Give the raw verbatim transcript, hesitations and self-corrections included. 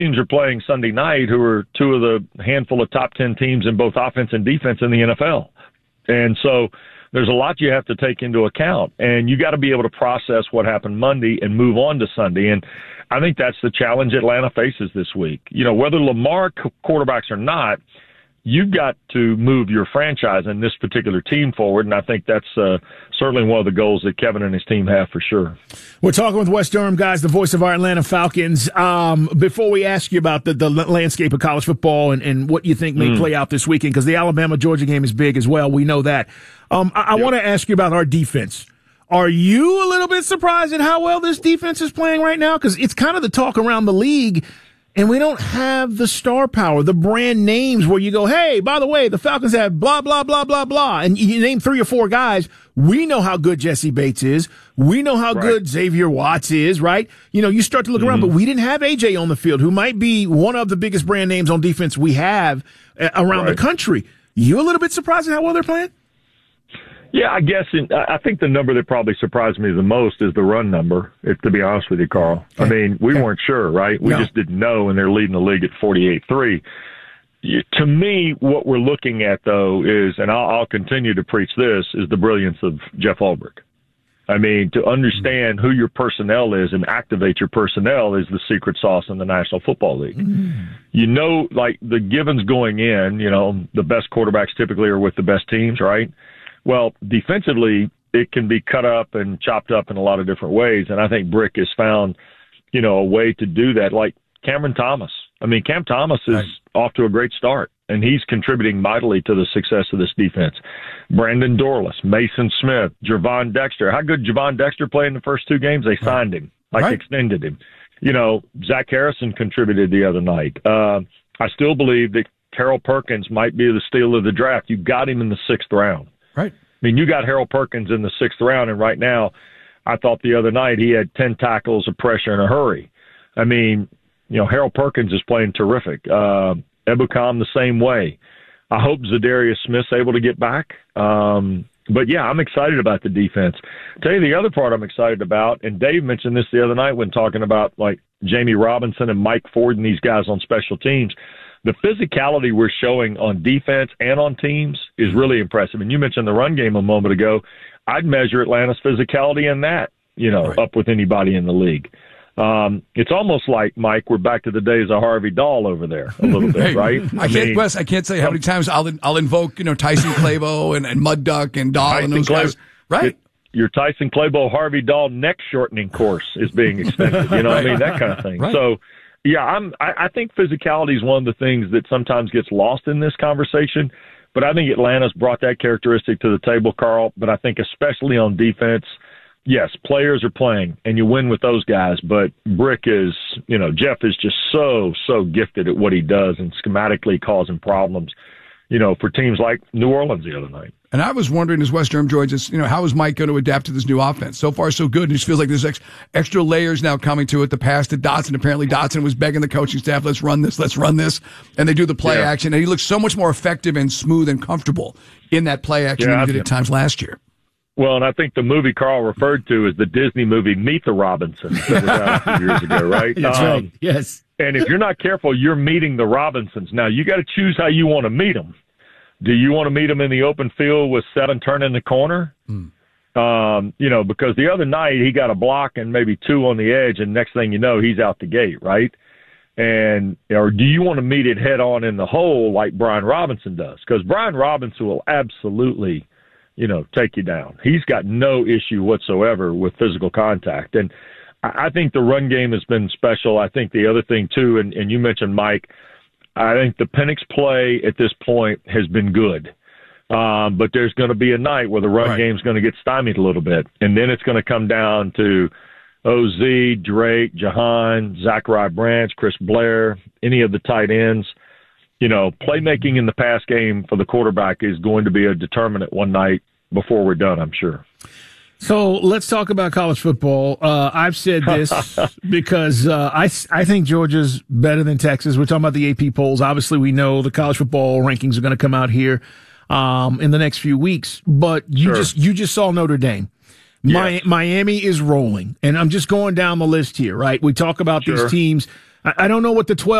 teams are playing Sunday night who are two of the handful of top ten teams in both offense and defense in the N F L. And so there's a lot you have to take into account, and you got to be able to process what happened Monday and move on to Sunday. And I think that's the challenge Atlanta faces this week. You know, whether Lamar quarterbacks or not, you've got to move your franchise and this particular team forward, and I think that's uh, certainly one of the goals that Kevin and his team have for sure. We're talking with Wes Durham, guys, the voice of our Atlanta Falcons. Um, before we ask you about the, the landscape of college football and, and what you think may mm. play out this weekend, because the Alabama-Georgia game is big as well, we know that. Um, I, I yep. want to ask you about our defense. Are you a little bit surprised at how well this defense is playing right now? Because it's kind of the talk around the league. And we don't have the star power, the brand names where you go, hey, by the way, the Falcons have blah, blah, blah, blah, blah. And you name three or four guys. We know how good Jesse Bates is. We know how right. good Xavier Watts is, right? You know, you start to look mm-hmm. around, but we didn't have A J on the field, who might be one of the biggest brand names on defense we have around right. the country. You a little bit surprised at how well they're playing? Yeah, I guess in, I think the number that probably surprised me the most is the run number, if, to be honest with you, Carl. Okay. I mean, we okay. weren't sure, right? We no. just didn't know, and they're leading the league at forty-eight three. To me, what we're looking at, though, is, and I'll, I'll continue to preach this, is the brilliance of Jeff Ulbrich. I mean, to understand mm-hmm. who your personnel is and activate your personnel is the secret sauce in the National Football League. Mm-hmm. You know, like the givens going in, you know, the best quarterbacks typically are with the best teams, right? Well, defensively, it can be cut up and chopped up in a lot of different ways, and I think Brick has found, you know, a way to do that. Like Cameron Thomas. I mean, Cam Thomas is right. off to a great start, and he's contributing mightily to the success of this defense. Brandon Dorlus, Mason Smith, Javon Dexter. How good Javon Dexter played in the first two games? They signed him, like right. extended him. You know, Zach Harrison contributed the other night. Uh, I still believe that Harold Perkins might be the steal of the draft. You got him in the sixth round. Right. I mean, you got Harold Perkins in the sixth round, and right now, I thought the other night he had ten tackles of pressure in a hurry. I mean, you know, Harold Perkins is playing terrific. Uh, Ebukam the same way. I hope Zadarius Smith's able to get back. Um, but, yeah, I'm excited about the defense. I'll tell you the other part I'm excited about, and Dave mentioned this the other night when talking about, like, Jamie Robinson and Mike Ford and these guys on special teams. The physicality we're showing on defense and on teams is really impressive. And you mentioned the run game a moment ago. I'd measure Atlanta's physicality in that, you know, right. up with anybody in the league. Um, it's almost like, Mike, we're back to the days of Harvey Dahl over there a little bit, hey, right? I, I can't, mean, Wes, I can't tell you how many times I'll I'll invoke, you know, Tyson Clabo and, and Mud Duck and Dahl Tyson and those Clay, guys. Right. It, your Tyson Clabo, Harvey Dahl neck shortening course is being extended. You know what I mean? That kind of thing. Right. So, yeah, I'm, I, I think physicality is one of the things that sometimes gets lost in this conversation. But I think Atlanta's brought that characteristic to the table, Carl. But I think especially on defense, yes, players are playing, and you win with those guys. But Brick is, you know, Jeff is just so, so gifted at what he does and schematically causing problems, you know, for teams like New Orleans the other night. And I was wondering, as Wes Durham joins us, you know, how is Mike going to adapt to this new offense? So far, so good. It just feels like there's ex- extra layers now coming to it. The pass to Dotson. Apparently, Dotson was begging the coaching staff, let's run this, let's run this. And they do the play yeah. action. And he looks so much more effective and smooth and comfortable in that play action yeah, than he did at times last year. Well, and I think the movie Carl referred to is the Disney movie Meet the Robinsons that was out a few years ago, right? That's um, right, yes. And if you're not careful, you're meeting the Robinsons. Now, you got to choose how you want to meet them. Do you want to meet him in the open field with seven turning the corner? Mm. Um, you know, because the other night he got a block and maybe two on the edge, and next thing you know, he's out the gate, right? And or do you want to meet it head on in the hole like Brian Robinson does? Because Brian Robinson will absolutely, you know, take you down. He's got no issue whatsoever with physical contact. And I, I think the run game has been special. I think the other thing, too, and, and you mentioned Mike, I think the Penix play at this point has been good. Um, but there's going to be a night where the run right. game's going to get stymied a little bit. And then it's going to come down to O Z, Drake, Jahan, Zachariah Branch, Chris Blair, any of the tight ends. You know, playmaking in the pass game for the quarterback is going to be a determinant one night before we're done, I'm sure. So let's talk about college football. Uh, I've said this because uh, I, I think Georgia's better than Texas. We're talking about the A P polls. Obviously, we know the college football rankings are going to come out here um, in the next few weeks. But you sure. just you just saw Notre Dame. Yes. Mi- Miami is rolling. And I'm just going down the list here, right? We talk about sure. these teams I, I don't know what the twelve